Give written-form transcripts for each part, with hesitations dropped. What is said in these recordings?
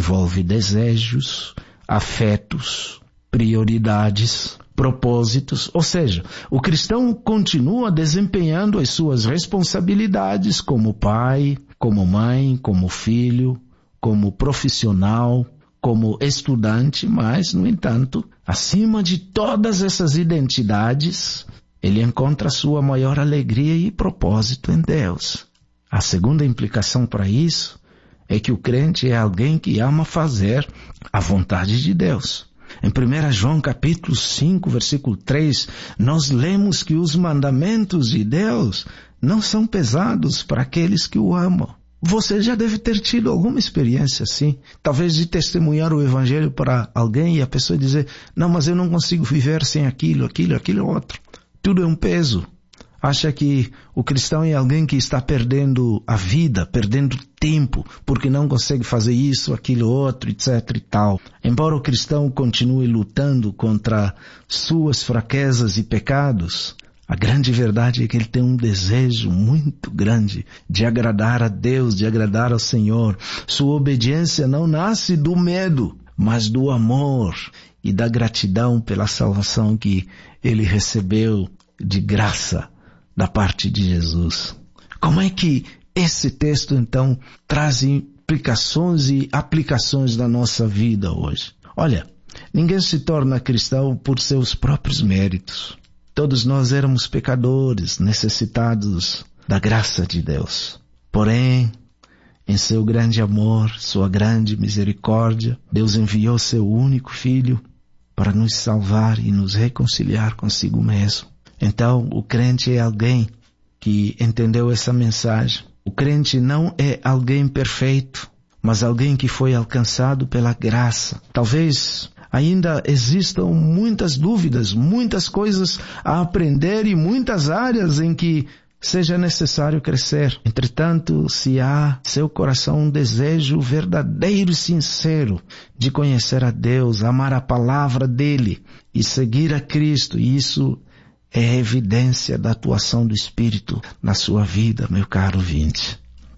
envolve desejos, afetos, prioridades, propósitos, ou seja, o cristão continua desempenhando as suas responsabilidades como pai, como mãe, como filho, como profissional, como estudante, mas, no entanto, acima de todas essas identidades, ele encontra sua maior alegria e propósito em Deus. A segunda implicação para isso é que o crente é alguém que ama fazer a vontade de Deus. Em 1 João capítulo 5, versículo 3, nós lemos que os mandamentos de Deus não são pesados para aqueles que o amam. Você já deve ter tido alguma experiência assim, talvez de testemunhar o evangelho para alguém e a pessoa dizer, não, mas eu não consigo viver sem aquilo outro. Tudo é um peso. Acha que o cristão é alguém que está perdendo a vida, perdendo tempo, porque não consegue fazer isso, aquilo, outro, etc e tal. Embora o cristão continue lutando contra suas fraquezas e pecados, a grande verdade é que ele tem um desejo muito grande de agradar a Deus, de agradar ao Senhor. Sua obediência não nasce do medo, mas do amor e da gratidão pela salvação que ele recebeu de graça da parte de Jesus. Como é que esse texto, então, traz implicações e aplicações na nossa vida hoje? Olha, ninguém se torna cristão por seus próprios méritos. Todos nós éramos pecadores, necessitados da graça de Deus. Porém, em seu grande amor, sua grande misericórdia, Deus enviou seu único Filho para nos salvar e nos reconciliar consigo mesmo. Então, o crente é alguém que entendeu essa mensagem. O crente não é alguém perfeito, mas alguém que foi alcançado pela graça. Talvez ainda existam muitas dúvidas, muitas coisas a aprender e muitas áreas em que seja necessário crescer. Entretanto, se há em seu coração um desejo verdadeiro e sincero de conhecer a Deus, amar a palavra dele e seguir a Cristo, isso é evidência da atuação do Espírito na sua vida, meu caro ouvinte.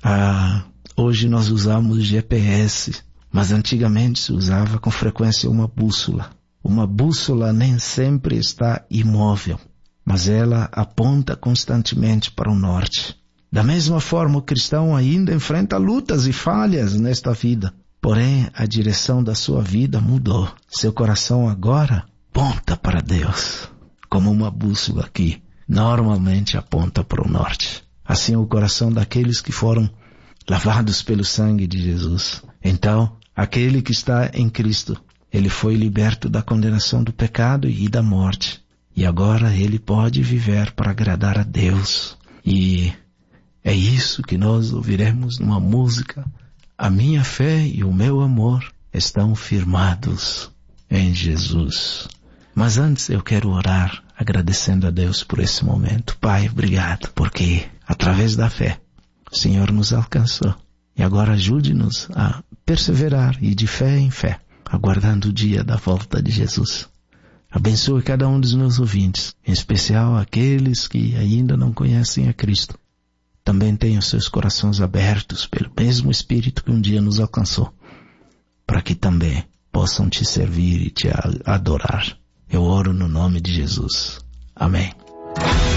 Hoje nós usamos GPS, mas antigamente se usava com frequência uma bússola. Uma bússola nem sempre está imóvel, mas ela aponta constantemente para o norte. Da mesma forma, o cristão ainda enfrenta lutas e falhas nesta vida. Porém, a direção da sua vida mudou. Seu coração agora aponta para Deus, como uma bússola que normalmente aponta para o norte. Assim é o coração daqueles que foram lavados pelo sangue de Jesus. Então, aquele que está em Cristo, ele foi liberto da condenação do pecado e da morte. E agora ele pode viver para agradar a Deus. E é isso que nós ouviremos numa música. A minha fé e o meu amor estão firmados em Jesus. Mas antes eu quero orar agradecendo a Deus por esse momento. Pai, obrigado, porque através da fé o Senhor nos alcançou. E agora ajude-nos a perseverar e de fé em fé, aguardando o dia da volta de Jesus. Abençoe cada um dos meus ouvintes, em especial aqueles que ainda não conhecem a Cristo. Também tenham seus corações abertos pelo mesmo Espírito que um dia nos alcançou, para que também possam te servir e te adorar. Eu oro no nome de Jesus. Amém.